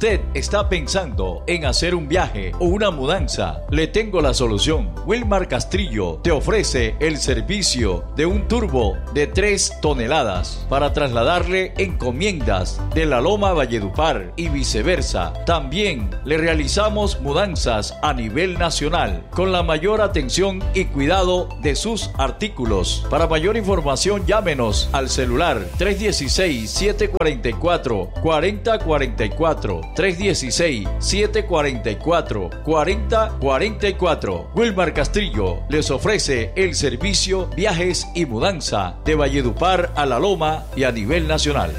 usted está pensando en hacer un viaje o una mudanza, le tengo la solución. Wilmar Castrillo te ofrece el servicio de un turbo de 3 toneladas para trasladarle encomiendas de La Loma a Valledupar y viceversa. También le realizamos mudanzas a nivel nacional con la mayor atención y cuidado de sus artículos. Para mayor información, llámenos al celular 316-744-4044, 316-744-4044. Wilmar Castrillo les ofrece el servicio viajes y mudanza de Valledupar a La Loma y a nivel nacional.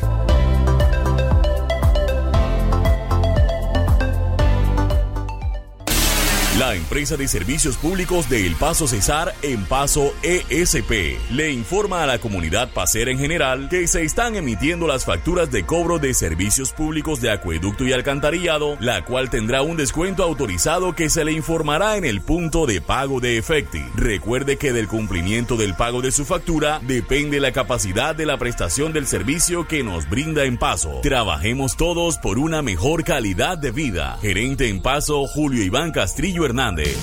La empresa de servicios públicos de El Paso Cesar, En Paso ESP, le informa a la comunidad pasera en general que se están emitiendo las facturas de cobro de servicios públicos de acueducto y alcantarillado, la cual tendrá un descuento autorizado que se le informará en el punto de pago de Efecti. Recuerde que del cumplimiento del pago de su factura depende la capacidad de la prestación del servicio que nos brinda En Paso. Trabajemos todos por una mejor calidad de vida. Gerente En Paso, Julio Iván Castrillo Hernández.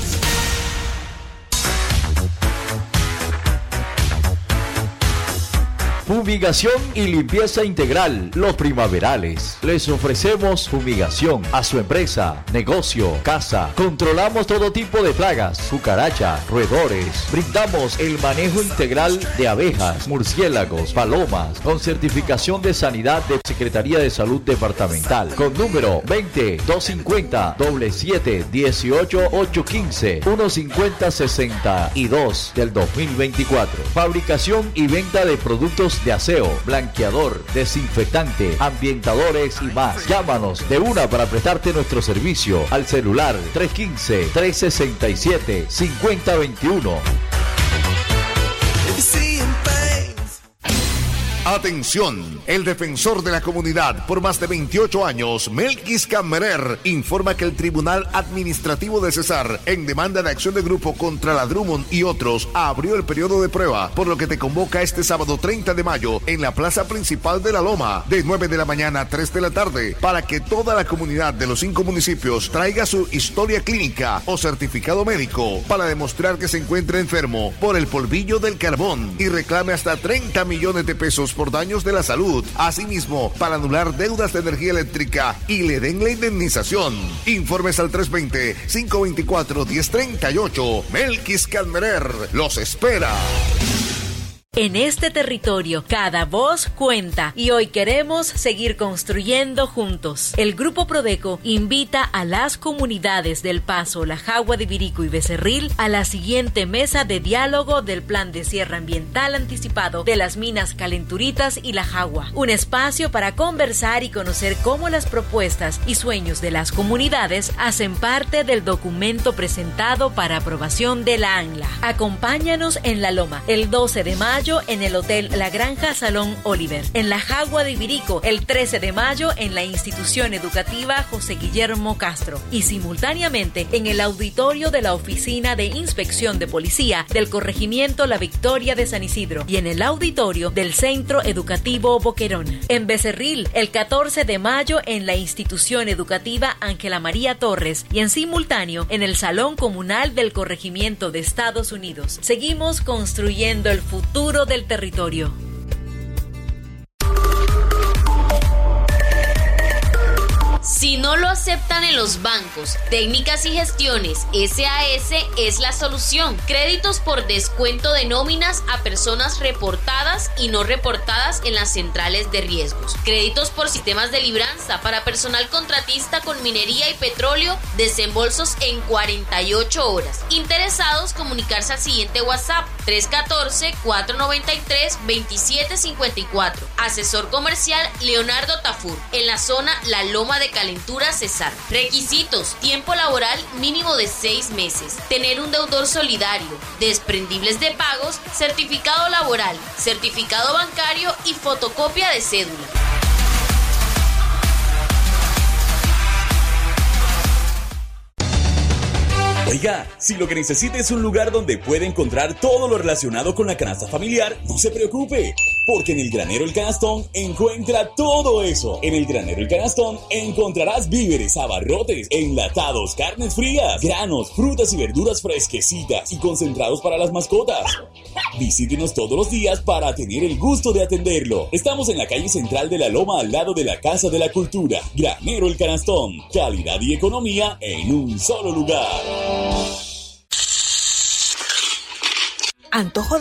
Fumigación y limpieza integral, Los Primaverales. Les ofrecemos fumigación a su empresa, negocio, casa. Controlamos todo tipo de plagas, cucarachas, roedores. Brindamos el manejo integral de abejas, murciélagos, palomas, con certificación de sanidad de Secretaría de Salud Departamental, con número 20-250-77-18-815, 150-62 del 2024. Fabricación y venta de productos de aseo, blanqueador, desinfectante, ambientadores y más. Llámanos de una para prestarte nuestro servicio al celular 315-367-5021. Atención, el defensor de la comunidad por más de 28 años, Melquis Camerer, informa que el Tribunal Administrativo de Cesar, en demanda de acción de grupo contra la Drummond y otros, abrió el periodo de prueba, por lo que te convoca este sábado 30 de mayo en la plaza principal de La Loma, de 9 de la mañana a 3 de la tarde, para que toda la comunidad de los 5 municipios traiga su historia clínica o certificado médico para demostrar que se encuentra enfermo por el polvillo del carbón y reclame hasta 30 millones de pesos por daños de la salud. Asimismo, para anular deudas de energía eléctrica y le den la indemnización. Informes al 320-524-1038. Melquis Calmerer los espera. En este territorio, cada voz cuenta y hoy queremos seguir construyendo juntos. El Grupo Prodeco invita a las comunidades del Paso, La Jagua de Ibirico y Becerril a la siguiente mesa de diálogo del Plan de Cierre Ambiental Anticipado de las Minas Calenturitas y La Jagua. Un espacio para conversar y conocer cómo las propuestas y sueños de las comunidades hacen parte del documento presentado para aprobación de la ANLA. Acompáñanos en La Loma el 12 de mayo en el Hotel La Granja Salón Oliver. En La Jagua de Ibirico, el 13 de mayo en la Institución Educativa José Guillermo Castro. Y simultáneamente en el auditorio de la Oficina de Inspección de Policía del Corregimiento La Victoria de San Isidro. Y en el auditorio del Centro Educativo Boquerón. En Becerril, el 14 de mayo en la Institución Educativa Ángela María Torres. Y en simultáneo en el Salón Comunal del Corregimiento de Estados Unidos. Seguimos construyendo el futuro del territorio. Si no lo aceptan en los bancos, Técnicas y Gestiones SAS es la solución. Créditos por descuento de nóminas a personas reportadas y no reportadas en las centrales de riesgos. Créditos por sistemas de libranza para personal contratista con minería y petróleo, desembolsos en 48 horas. Interesados, comunicarse al siguiente WhatsApp 314-493-2754. Asesor comercial Leonardo Tafur, en la zona La Loma de Calentura Cesar. Requisitos: tiempo laboral mínimo de 6 meses, tener un deudor solidario, desprendibles de pagos, certificado laboral, certificado bancario y fotocopia de cédula. Oiga, si lo que necesita es un lugar donde puede encontrar todo lo relacionado con la canasta familiar, no se preocupe. porque en el Granero El Canastón encuentra todo eso. En el Granero El Canastón encontrarás víveres, abarrotes, enlatados, carnes frías, granos, frutas y verduras fresquecitas y concentrados para las mascotas. Visítenos todos los días para tener el gusto de atenderlo. Estamos en la calle central de La Loma, al lado de la Casa de la Cultura. Granero El Canastón, calidad y economía en un solo lugar. Antojo